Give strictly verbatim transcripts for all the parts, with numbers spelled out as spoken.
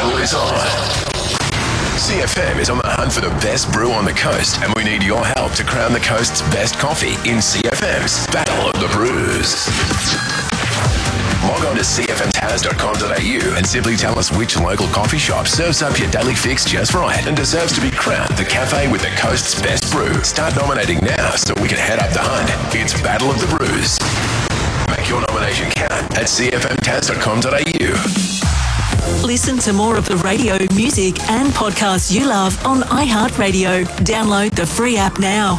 Battle is on. C F M is on the hunt for the best brew on the coast, and we need your help to crown the coast's best coffee in C F M's Battle of the Brews. Log on to c f m taz dot com dot a u and simply tell us which local coffee shop serves up your daily fix just right and deserves to be crowned the cafe with the coast's best brew. Start nominating now so we can head up the hunt. It's Battle of the Brews. Make your nomination count at c f m taz dot com dot a u. Listen to more of the radio, music and podcasts you love on iHeartRadio. Download the free app now.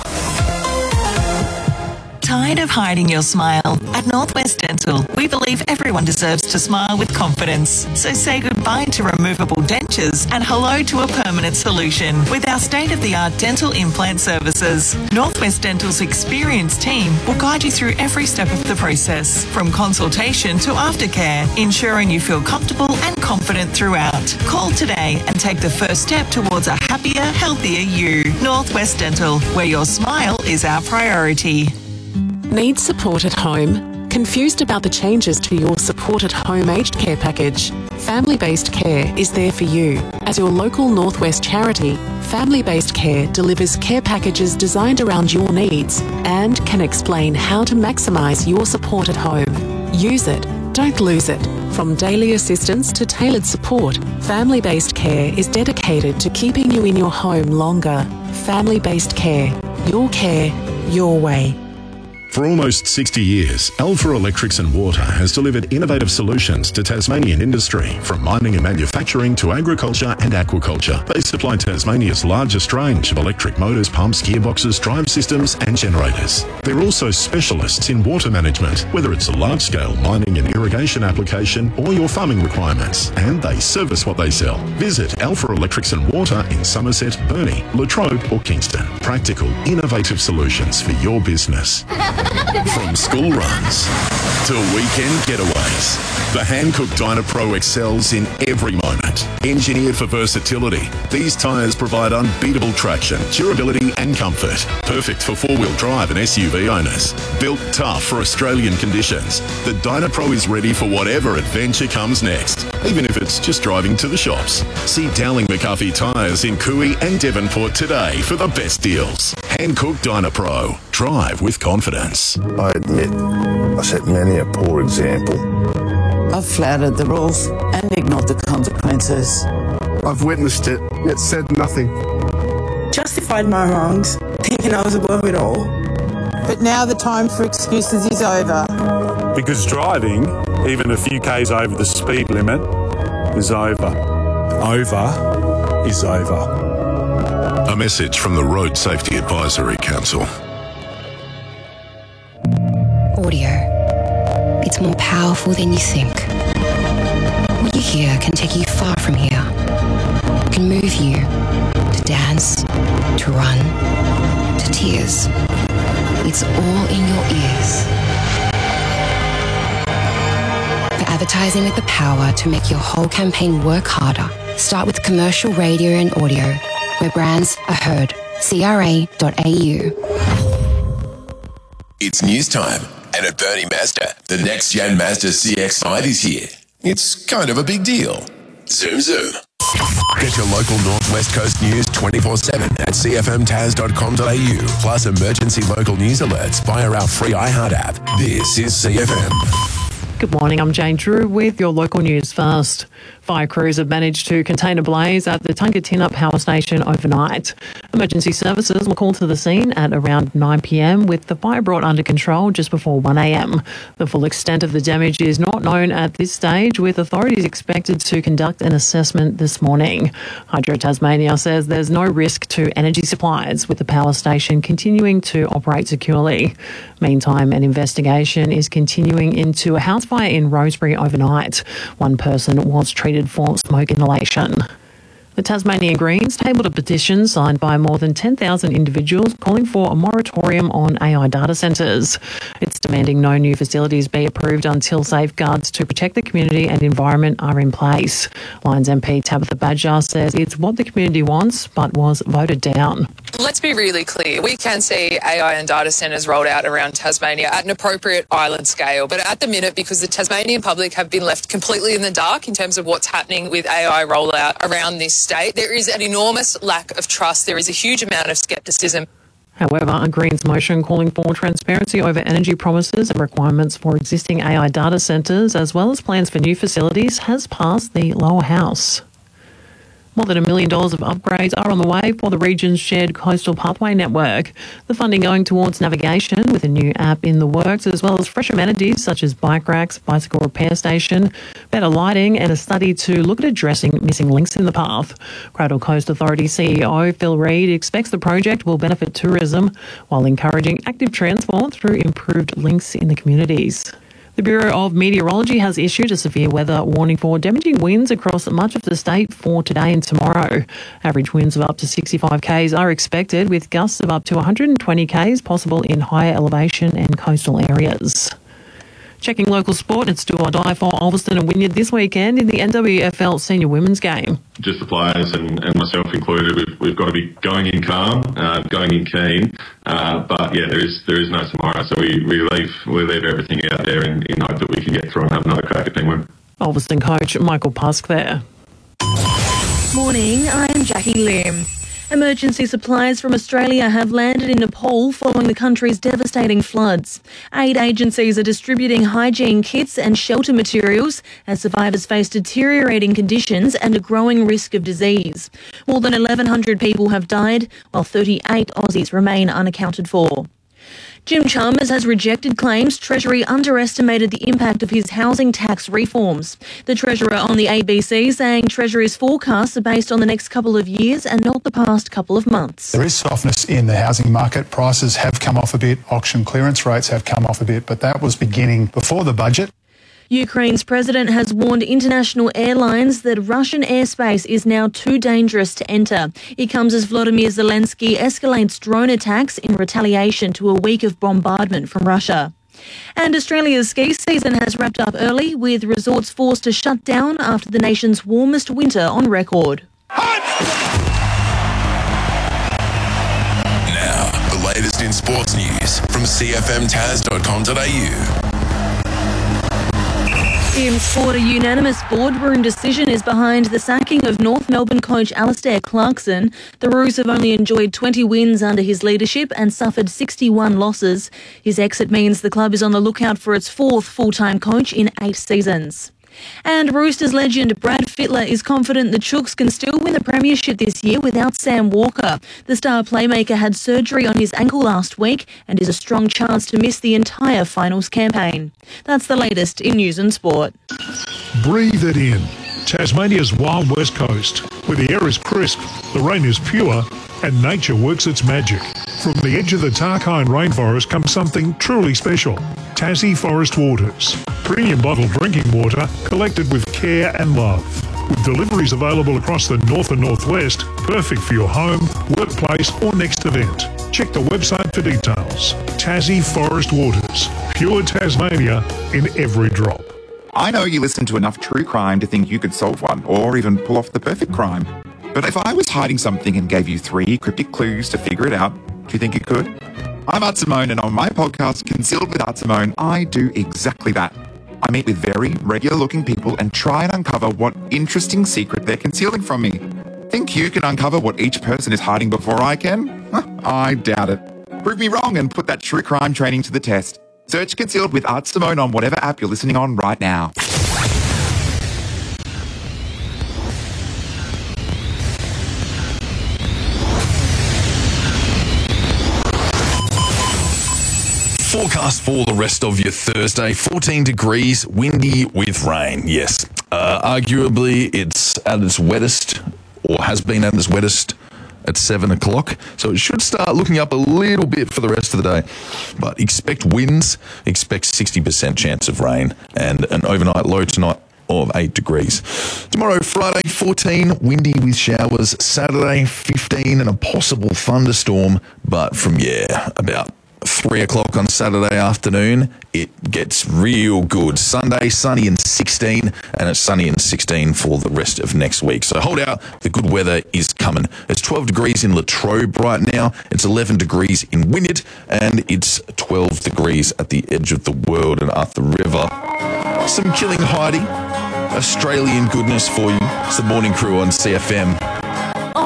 Tired of hiding your smile? At Northwest Dental, we believe everyone deserves to smile with confidence. So say goodbye to removable dentures and hello to a permanent solution with our state-of-the-art dental implant services. Northwest Dental's experienced team will guide you through every step of the process, from consultation to aftercare, ensuring you feel comfortable and confident throughout. Call today and take the first step towards a happier, healthier you. Northwest Dental, where your smile is our priority. Need support at home? Confused about the changes to your support at home aged care package? Family-Based Care is there for you. As your local Northwest charity, Family-Based Care delivers care packages designed around your needs and can explain how to maximise your support at home. Use it, don't lose it. From daily assistance to tailored support, Family-Based Care is dedicated to keeping you in your home longer. Family-Based Care. Your care, your way. For almost sixty years, Alpha Electrics and Water has delivered innovative solutions to Tasmanian industry, from mining and manufacturing to agriculture and aquaculture. They supply Tasmania's largest range of electric motors, pumps, gearboxes, drive systems and generators. They're also specialists in water management, whether it's a large-scale mining and irrigation application or your farming requirements, and they service what they sell. Visit Alpha Electrics and Water in Somerset, Burnie, Latrobe or Kingston. Practical, innovative solutions for your business. From school runs to weekend getaways, the Hankook Dynapro excels in every moment. Engineered for versatility, these tyres provide unbeatable traction, durability and comfort. Perfect for four-wheel drive and S U V owners. Built tough for Australian conditions, the Dynapro is ready for whatever adventure comes next, even if it's just driving to the shops. See Dowling McCarthy Tyres in Cooey and Devonport today for the best deals. Hankook Dynapro. Drive with confidence. I admit I set many a poor example. I've flouted the rules and ignored the consequences. I've witnessed it, yet said nothing. Justified my wrongs, thinking I was above it all. But now the time for excuses is over. Because driving, even a few k's over the speed limit, is over. Over is over. A message from the Road Safety Advisory Council. Audio. It's more powerful than you think. What you hear can take you far from here. It can move you to dance, to run, to tears. It's all in your ears. For advertising with the power to make your whole campaign work harder, start with commercial radio and audio, where brands are heard. C R A dot A U. It's news time, and at Burnie Mazda, the next-gen Mazda C X five is here. It's kind of a big deal. Zoom, zoom. Get your local Northwest Coast news twenty-four seven at c f m taz dot com dot a u, plus emergency local news alerts via our free iHeart app. This is C F M. Good morning, I'm Jane Drew with your local news first. Fire crews have managed to contain a blaze at the Tungatina Power Station overnight. Emergency services were called to the scene at around nine p m with the fire brought under control just before one a m. The full extent of the damage is not known at this stage, with authorities expected to conduct an assessment this morning. Hydro Tasmania says there's no risk to energy supplies, with the power station continuing to operate securely. Meantime, an investigation is continuing into a house fire in Rosebery overnight. One person was treated for smoke inhalation. The Tasmanian Greens tabled a petition signed by more than ten thousand individuals calling for a moratorium on A I data centres. It's demanding no new facilities be approved until safeguards to protect the community and environment are in place. Lions M P Tabitha Badger says it's what the community wants but was voted down. Let's be really clear. We can see A I and data centres rolled out around Tasmania at an appropriate island scale. But at the minute, because the Tasmanian public have been left completely in the dark in terms of what's happening with A I rollout around this state, there is an enormous lack of trust. There is a huge amount of scepticism. However, a Greens motion calling for transparency over energy promises and requirements for existing A I data centres, as well as plans for new facilities, has passed the lower house. More than a million dollars of upgrades are on the way for the region's shared coastal pathway network. The funding going towards navigation with a new app in the works, as well as fresh amenities such as bike racks, bicycle repair station, better lighting and a study to look at addressing missing links in the path. Cradle Coast Authority C E O Phil Reid expects the project will benefit tourism while encouraging active transport through improved links in the communities. The Bureau of Meteorology has issued a severe weather warning for damaging winds across much of the state for today and tomorrow. Average winds of up to sixty-five kays are expected, with gusts of up to one hundred twenty kays possible in higher elevation and coastal areas. Checking local sport, it's do or die for Ulverston and Wynyard this weekend in the N W F L Senior Women's Game. Just the players and, and myself included, we've, we've got to be going in calm, uh, going in keen. Uh, but yeah, there is there is no tomorrow, so we, we leave we leave everything out there in, in hope that we can get through and have another crack at Penguin. Ulverston coach Michael Pusk there. Morning, I am Jackie Lim. Emergency supplies from Australia have landed in Nepal following the country's devastating floods. Aid agencies are distributing hygiene kits and shelter materials as survivors face deteriorating conditions and a growing risk of disease. More than eleven hundred people have died, while thirty-eight Aussies remain unaccounted for. Jim Chalmers has rejected claims Treasury underestimated the impact of his housing tax reforms. The Treasurer on the A B C saying Treasury's forecasts are based on the next couple of years and not the past couple of months. There is softness in the housing market. Prices have come off a bit. Auction clearance rates have come off a bit, but that was beginning before the budget. Ukraine's president has warned international airlines that Russian airspace is now too dangerous to enter. It comes as Volodymyr Zelensky escalates drone attacks in retaliation to a week of bombardment from Russia. And Australia's ski season has wrapped up early, with resorts forced to shut down after the nation's warmest winter on record. Now, the latest in sports news from c f m tas dot com dot a u. In sport, a unanimous boardroom decision is behind the sacking of North Melbourne coach Alastair Clarkson. The Roos have only enjoyed twenty wins under his leadership and suffered sixty-one losses. His exit means the club is on the lookout for its fourth full-time coach in eight seasons. And Roosters legend Brad Fittler is confident the Chooks can still win the premiership this year without Sam Walker. The star playmaker had surgery on his ankle last week and is a strong chance to miss the entire finals campaign. That's the latest in news and sport. Breathe it in. Tasmania's wild west coast, where the air is crisp, the rain is pure, and nature works its magic. From the edge of the Tarkine rainforest comes something truly special. Tassie Forest Waters. Premium bottled drinking water collected with care and love. With deliveries available across the north and northwest, perfect for your home, workplace or next event. Check the website for details. Tassie Forest Waters. Pure Tasmania in every drop. I know you listen to enough true crime to think you could solve one, or even pull off the perfect crime. But if I was hiding something and gave you three cryptic clues to figure it out, do you think you could? I'm Art Simone, and on my podcast, Concealed with Art Simone, I do exactly that. I meet with very regular-looking people and try and uncover what interesting secret they're concealing from me. Think you can uncover what each person is hiding before I can? Huh, I doubt it. Prove me wrong and put that true crime training to the test. Search Concealed with Art Simone on whatever app you're listening on right now. Forecast for the rest of your Thursday, fourteen degrees, windy with rain. Yes, uh, arguably it's at its wettest, or has been at its wettest, at seven o'clock. So it should start looking up a little bit for the rest of the day. But expect winds, expect sixty percent chance of rain, and an overnight low tonight of eight degrees. Tomorrow, Friday, fourteen, windy with showers. Saturday, fifteen, and a possible thunderstorm. But from, yeah, about three o'clock on Saturday afternoon, it gets real good. Sunday, sunny and sixteen, and it's sunny and sixteen for the rest of next week. So hold out, the good weather is coming. It's twelve degrees in Latrobe right now, it's eleven degrees in Wynyard, and it's twelve degrees at the edge of the world and Arthur River. Some Killing Heidi, Australian goodness for you. It's the Morning Crew on C F M.